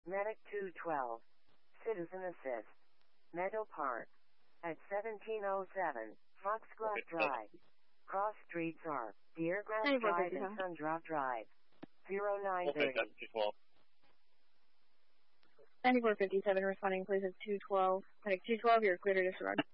Medic 212. Citizen Assist. Meadow Park. At 1707, Foxglove Drive. Cross streets are Deergrass Drive and Sundrop Drive. 0930. 9457 responding, please, at 212. Medic 212, you're clear to disregard.